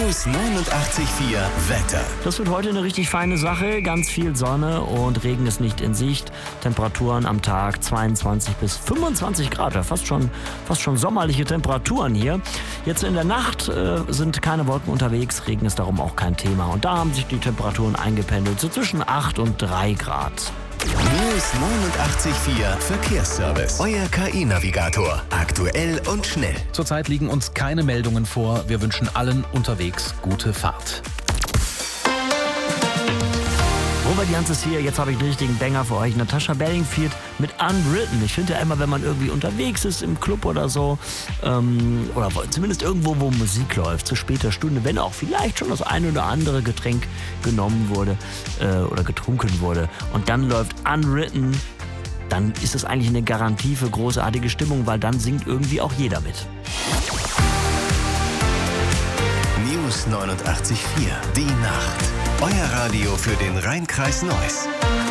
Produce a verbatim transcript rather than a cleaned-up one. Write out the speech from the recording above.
News neunundachtzig Komma vier Wetter. Das wird heute eine richtig feine Sache. Ganz viel Sonne und Regen ist nicht in Sicht. Temperaturen am Tag zweiundzwanzig bis fünfundzwanzig Grad. Ja, fast schon, fast schon sommerliche Temperaturen hier. Jetzt in der Nacht äh, sind keine Wolken unterwegs. Regen ist darum auch kein Thema. Und da haben sich die Temperaturen eingependelt. So zwischen acht und drei Grad. News neunundachtzig Komma vier Verkehrsservice. Euer K I-Navigator. Aktuell und schnell. Zurzeit liegen uns keine Meldungen vor. Wir wünschen allen unterwegs gute Fahrt. Robert Jans ist hier, jetzt habe ich einen richtigen Banger für euch. Natasha Bedingfield mit Unwritten. Ich finde ja immer, wenn man irgendwie unterwegs ist im Club oder so, ähm, oder zumindest irgendwo, wo Musik läuft, zu später Stunde, wenn auch vielleicht schon das eine oder andere Getränk genommen wurde äh, oder getrunken wurde und dann läuft Unwritten, dann ist es eigentlich eine Garantie für großartige Stimmung, weil dann singt irgendwie auch jeder mit. News neunundachtzig Komma vier. Die Nacht. Euer Radio für den Rhein-Kreis Neuss.